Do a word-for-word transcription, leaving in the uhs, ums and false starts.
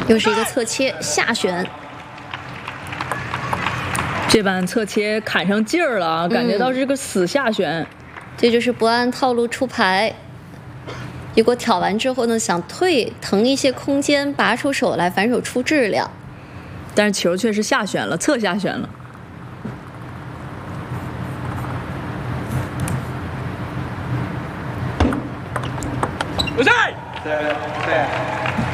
又是一个侧切下旋。 这板侧切砍上劲儿了，感觉到是个死下旋。 嗯、这就是不按套路出牌。结果挑完之后呢，想退腾一些空间，拔出手来反手出质量。 但是球却是下旋了，侧下旋了。 比赛，对对。